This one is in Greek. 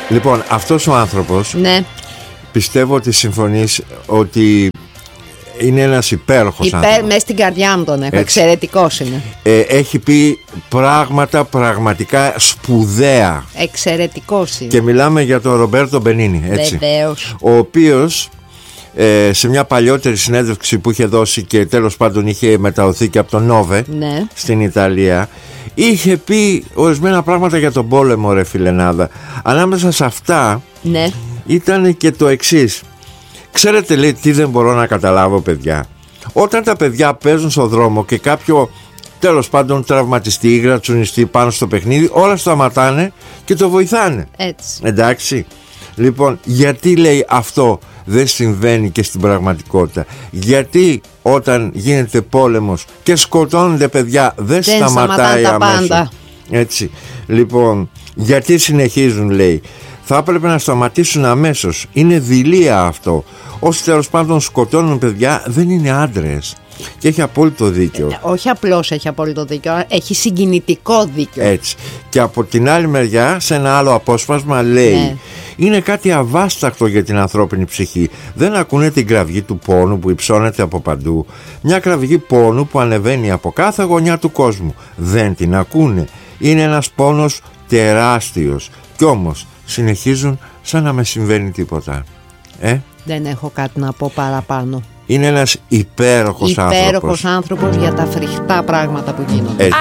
Λοιπόν, αυτός ο άνθρωπος, ναι, πιστεύω ότι συμφωνείς ότι είναι ένας υπέροχος άνθρωπος. Μέσα στην καρδιά μου τον έχω. Εξαιρετικός είναι. Έχει πει πράγματα πραγματικά σπουδαία. Εξαιρετικός είναι. Και μιλάμε για τον Ρομπέρτο Μπενίνι, έτσι. Βεβαίως. Ο οποίος σε μια παλιότερη συνέντευξη που είχε δώσει και τέλος πάντων είχε μεταδοθεί και από τον Νόβε, ναι, στην Ιταλία, είχε πει ορισμένα πράγματα για τον πόλεμο, ρε φιλενάδα. Ανάμεσα σε αυτά, ναι, ήταν και το εξής. Ξέρετε, λέει, τι δεν μπορώ να καταλάβω, παιδιά? Όταν τα παιδιά παίζουν στο δρόμο και κάποιο τέλος πάντων τραυματιστεί ή γρατσουνιστεί πάνω στο παιχνίδι, όλα σταματάνε και το βοηθάνε. Έτσι. Εντάξει. Λοιπόν, γιατί, λέει, αυτό δεν συμβαίνει και στην πραγματικότητα? Γιατί όταν γίνεται πόλεμος και σκοτώνονται παιδιά δεν σταματάει αμέσως? Έτσι. Λοιπόν, γιατί συνεχίζουν, λέει? Θα έπρεπε να σταματήσουν αμέσως. Είναι δειλία αυτό. Όσοι τέλος πάντων σκοτώνουν παιδιά δεν είναι άντρες. Και έχει απόλυτο δίκιο. Όχι απλώς έχει απόλυτο δίκιο, έχει συγκινητικό δίκιο. Έτσι. Και από την άλλη μεριά, σε ένα άλλο απόσπασμα, λέει, ναι, είναι κάτι αβάσταχτο για την ανθρώπινη ψυχή. Δεν ακούνε την κραυγή του πόνου που υψώνεται από παντού. Μια κραυγή πόνου που ανεβαίνει από κάθε γωνιά του κόσμου. Δεν την ακούνε. Είναι ένας πόνος τεράστιος. Κι όμως συνεχίζουν σαν να με συμβαίνει τίποτα. Δεν έχω κάτι να πω παραπάνω. Είναι ένας υπέροχος άνθρωπος. Υπέροχος άνθρωπος για τα φρικτά πράγματα που γίνονται.